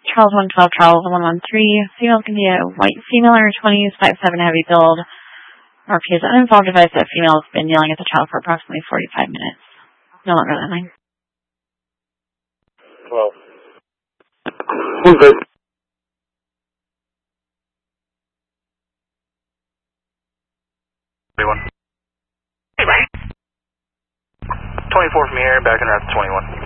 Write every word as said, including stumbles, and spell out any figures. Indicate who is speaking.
Speaker 1: Charles one twelve, Charles one one three. Female can be a white female in her twenties, five seven, heavy build. R P is an uninvolved device that female has been yelling at the child for approximately forty-five minutes. No longer than nine.
Speaker 2: twelve. Okay. twenty-one. Hey, right. twenty-four from here, back in route to twenty-one.